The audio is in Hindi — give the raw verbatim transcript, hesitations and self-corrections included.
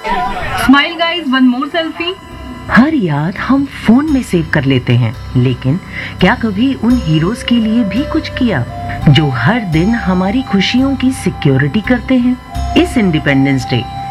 Smile guys, one more selfie. हर याद हम फोन में सेव कर लेते हैं, लेकिन क्या कभी उन हीरोज के लिए भी कुछ किया जो हर दिन हमारी खुशियों की सिक्योरिटी करते हैं? इस इंडिपेंडेंस डे